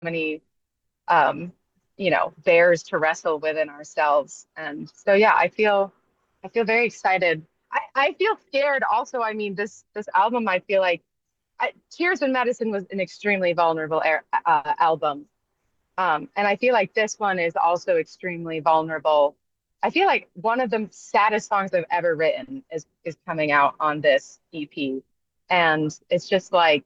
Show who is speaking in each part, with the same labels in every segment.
Speaker 1: many um, bears to wrestle within ourselves. And so yeah, I feel very excited. I feel scared also. I mean, this album, I feel like Tears in Medicine was an extremely vulnerable album. And I feel like this one is also extremely vulnerable. I feel like one of the saddest songs I've ever written is coming out on this EP. And it's just like,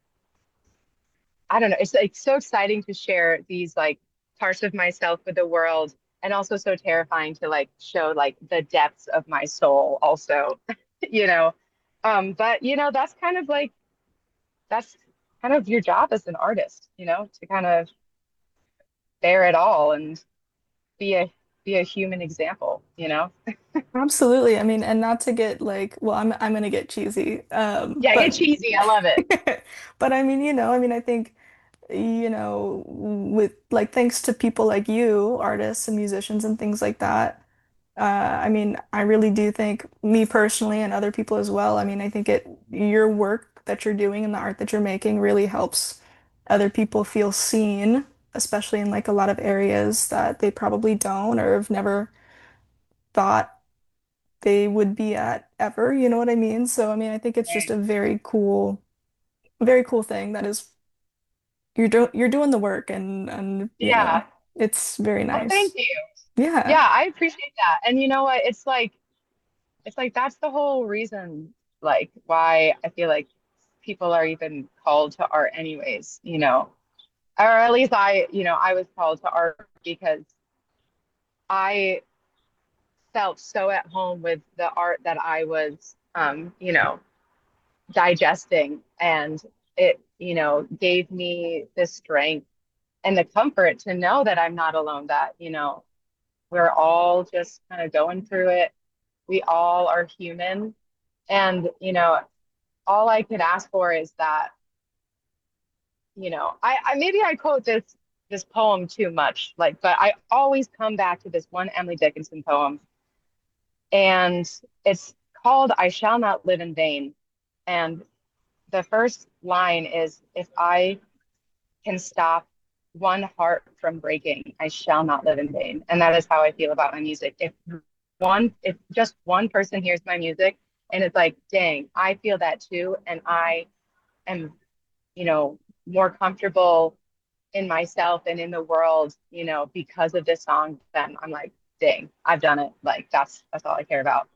Speaker 1: I don't know, it's like so exciting to share these like parts of myself with the world and also so terrifying to like show like the depths of my soul also, you know. But that's kind of like that's kind of your job as an artist, to kind of bear it all and be a be a human example, you know?
Speaker 2: Absolutely. I mean, and not to get like, well, I'm gonna get cheesy.
Speaker 1: Yeah, get
Speaker 2: But
Speaker 1: cheesy. I love it.
Speaker 2: but I mean, I mean, I think, with like thanks to people like you, artists and musicians and things like that, I mean, I really do think me personally and other people as well, I mean, I think your work that you're doing and the art that you're making really helps other people feel seen, especially in like a lot of areas that they probably don't or have never thought they would be at ever, you know what I mean? So, I mean, I think it's just a
Speaker 1: Right.
Speaker 2: very cool thing that is you're doing the work and
Speaker 1: Yeah.
Speaker 2: it's very
Speaker 1: Oh, thank
Speaker 2: nice.
Speaker 1: you.
Speaker 2: Yeah.
Speaker 1: Yeah, I appreciate that. And you know what? It's like that's the whole reason, like why I feel like people are even called to art anyways, or at least I was called to art because I felt so at home with the art that I was, digesting, and it, gave me the strength and the comfort to know that I'm not alone, that, we're all just kind of going through it. We all are human. And, all I could ask for is that, I maybe I quote this poem too much, like, but I always come back to this one Emily Dickinson poem, and it's called I Shall Not Live in Vain. And the first line is, if I can stop one heart from breaking, I shall not live in vain. And that is how I feel about my music. If just one person hears my music and it's like, dang, I feel that too, and I am, you know, more comfortable in myself and in the world, because of this song, then I'm like, dang, I've done it. Like that's all I care about.